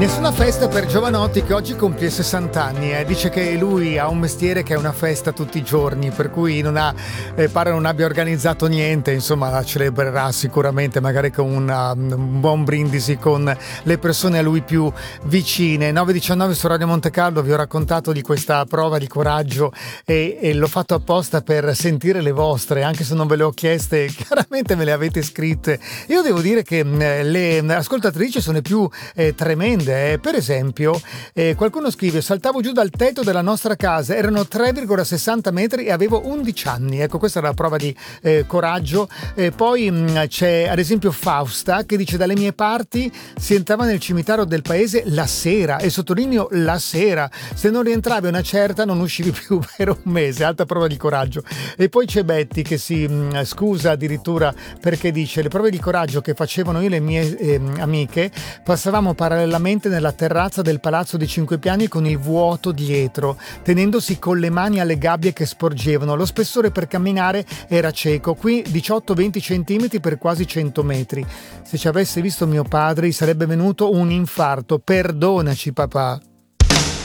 Nessuna festa per Giovanotti che oggi compie 60 anni. Dice che lui ha un mestiere che è una festa tutti i giorni, per cui pare non abbia organizzato niente, insomma la celebrerà sicuramente, magari con un buon brindisi con le persone a lui più vicine. 9:19 su Radio Monte Carlo, vi ho raccontato di questa prova di coraggio e l'ho fatto apposta per sentire le vostre, anche se non ve le ho chieste, chiaramente me le avete scritte. Io devo dire che le ascoltatrici sono le più tremende. Per esempio, qualcuno scrive: saltavo giù dal tetto della nostra casa, erano 3,60 metri e avevo 11 anni. Ecco, questa era la prova di coraggio. Poi c'è ad esempio Fausta che dice: dalle mie parti si entrava nel cimitero del paese la sera, e sottolineo la sera, se non rientravi a una certa non uscivi più per un mese. Alta prova di coraggio. E poi c'è Betty che si scusa addirittura perché dice: le prove di coraggio che facevano io e le mie amiche, passavamo parallelamente nella terrazza del palazzo di 5 piani con il vuoto dietro, tenendosi con le mani alle gabbie che sporgevano. Lo spessore per camminare era cieco, qui 18-20 centimetri per quasi 100 metri. Se ci avesse visto mio padre gli sarebbe venuto un infarto. Perdonaci papà.